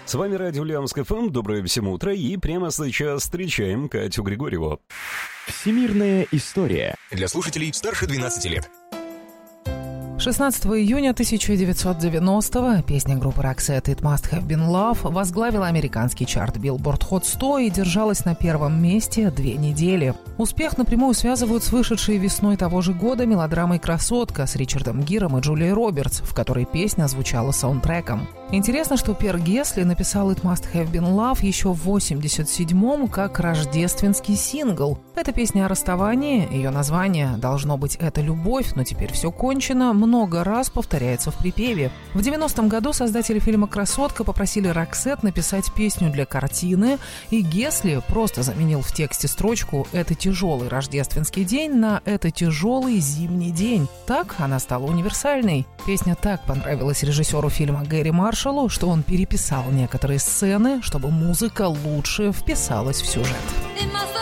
С вами радио Ульяновск ФМ. Доброе всем утро. И прямо сейчас встречаем Катю Григорьеву. Всемирная история. Для слушателей старше 12 лет. 16 июня 1990-го песня группы Roxette «It Must Have Been Love» возглавила американский чарт Billboard Hot 100 и держалась на первом месте 2 недели. Успех напрямую связывают с вышедшей весной того же года мелодрамой «Красотка» с Ричардом Гиром и Джулией Робертс, в которой песня звучала саундтреком. Интересно, что Пер Гесли написал «It Must Have Been Love» еще в 1987-м как рождественский сингл. Это песня о расставании, ее название должно быть «Это любовь, но теперь все кончено», много раз повторяется в припеве. В 90-м году создатели фильма «Красотка» попросили Roxette написать песню для картины, и Гесли просто заменил в тексте строчку «Это тяжелый рождественский день» на «Это тяжелый зимний день». Так она стала универсальной. Песня так понравилась режиссеру фильма Гэри Маршаллу, что он переписал некоторые сцены, чтобы музыка лучше вписалась в сюжет.